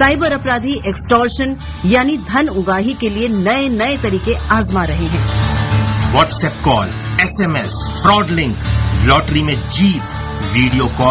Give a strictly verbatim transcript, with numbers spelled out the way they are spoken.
Cyber अपराधी extortion यानी धन उगाही के लिए नए नए तरीके आजमा रहे हैं। WhatsApp call, SMS, fraud link, lottery में जीत, वीडियो कॉल